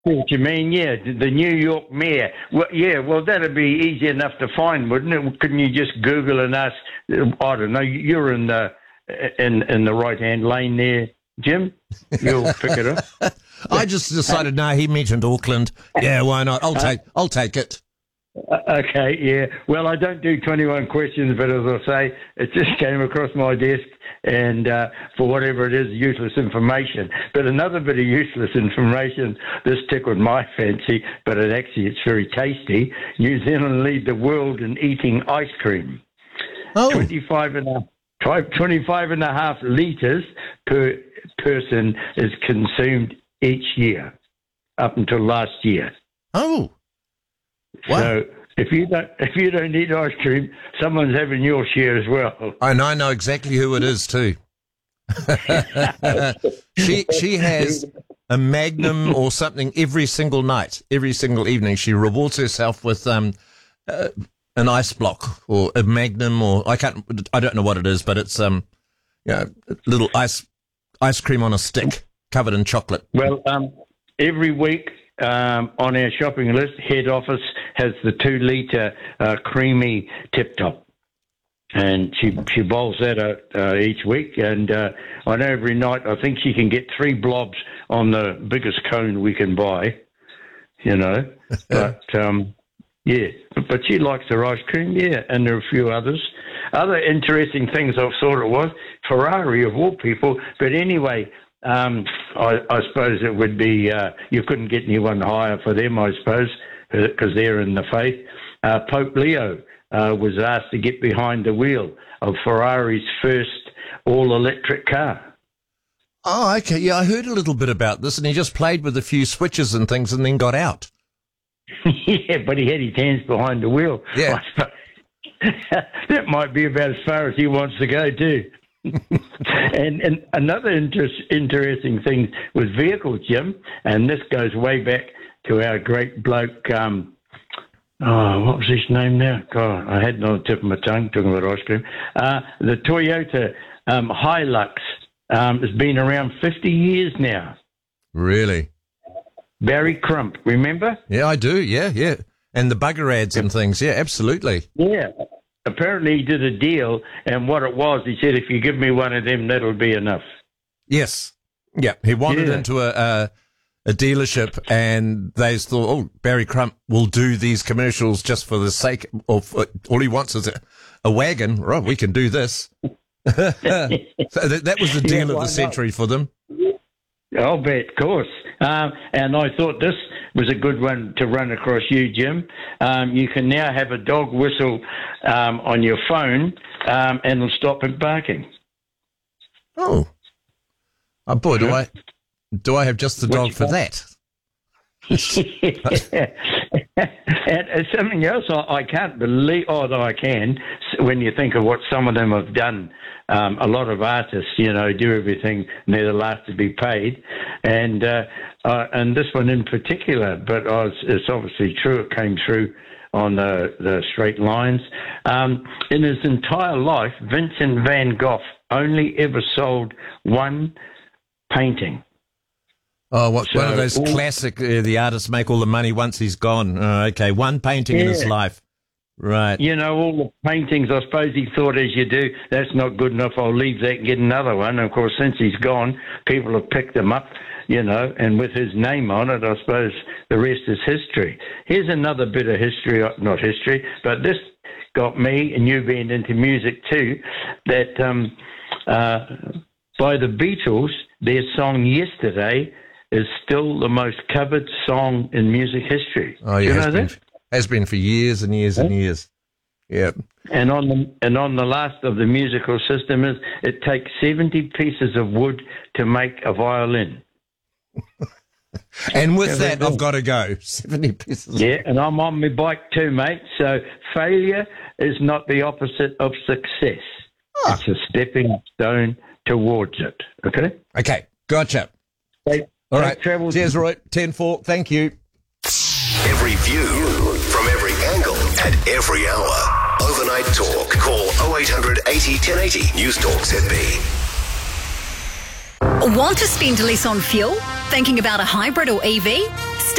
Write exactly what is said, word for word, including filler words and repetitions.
see what you mean, yeah, the New York mayor. Well, yeah, well, that'd be easy enough to find, wouldn't it? Couldn't you just Google and ask? I don't know. You're in the in in the right hand lane there, Jim. You'll pick it up. I just decided, no, he mentioned Auckland. Yeah, why not? I'll take I'll take it. Uh, okay, yeah. Well, I don't do twenty-one questions, but as I say, it just came across my desk, and uh, for whatever it is, useless information. But another bit of useless information, this tickled my fancy, but it actually, it's very tasty. New Zealand lead the world in eating ice cream. Oh. twenty-five and a, twenty-five and a half litres per person is consumed each year, up until last year. Oh. Wow. So if you don't if you don't eat ice cream, someone's having your share as well. I know, I know exactly who it is too. she she has a Magnum or something every single night, every single evening. She rewards herself with um uh, an ice block or a Magnum, or I can't I don't know what it is, but it's um yeah, little ice ice cream on a stick covered in chocolate. Well, um, every week. Um, on our shopping list, head office has the two litre uh, creamy tip top, and she she bowls that out uh, each week. And uh, I know every night I think she can get three blobs on the biggest cone we can buy, you know. But um, yeah, but, but she likes her ice cream, yeah, and there are a few others. Other interesting things I thought it was Ferrari of all people, but anyway. Um, I, I suppose it would be, uh, you couldn't get anyone higher for them, I suppose, because they're in the faith. Uh, Pope Leo uh, was asked to get behind the wheel of Ferrari's first all-electric car. Oh, okay. Yeah, I heard a little bit about this, and he just played with a few switches and things and then got out. Yeah, but he had his hands behind the wheel. Yeah. That might be about as far as he wants to go, too. and, and another inter- interesting thing with vehicles, Jim, and this goes way back to our great bloke, um, oh, what was his name now? God, I had it on the tip of my tongue talking about ice cream. Uh, the Toyota um, Hilux um, has been around fifty years now. Really? Barry Crump, remember? Yeah, I do, yeah, yeah. And the bugger ads and things, yeah, absolutely. Yeah. Apparently he did a deal, and what it was, he said, if you give me one of them, that'll be enough. Yes. Yeah, he wandered Yeah. into a, a a dealership, and they thought, oh, Barry Crump will do these commercials just for the sake of, all he wants is a, a wagon. Right, we can do this. So that, that was the deal Yeah, of why the century not? for them. I'll bet, of course. Um, and I thought this was a good one to run across you, Jim. Um, you can now have a dog whistle um, on your phone, um, and it'll stop it barking. Oh. Oh, boy, do I do I have just the What dog you for got? that? And, and something else I, I can't believe, although I can, when you think of what some of them have done. Um, a lot of artists, you know, do everything and they're the last to be paid. And uh, uh, and this one in particular, but I was, it's obviously true, it came through on the, the straight lines. Um, in his entire life, Vincent van Gogh only ever sold one painting. Oh, what, So one of those all- classic, uh, the artists make all the money once he's gone. Oh, okay, one painting in his Yeah. life. Right. You know, all the paintings, I suppose he thought, as you do, that's not good enough, I'll leave that and get another one. And of course, since he's gone, people have picked them up, you know, and with his name on it, I suppose the rest is history. Here's another bit of history, not history, but this got me, and you being into music too, that um, uh, by the Beatles, their song Yesterday is still the most covered song in music history. Oh, Do yeah, you has know been, that? has been for years and years and years. Yeah. And on the and on the last of the musical system is it takes seventy pieces of wood to make a violin. And with Yeah, that, they do. I've got to go. seventy pieces. Yeah, and I'm on my bike too, mate. So failure is not the opposite of success. Ah. It's a stepping stone towards it. Okay? Okay, gotcha. Safe- All safe right. travels. Cheers, Roy. ten four. Thank you. Every view from every angle at every hour. Overnight Talk. Call oh eight hundred eighty ten eighty. News Talk Z B. Want to spend less on fuel? Thinking about a hybrid or E V?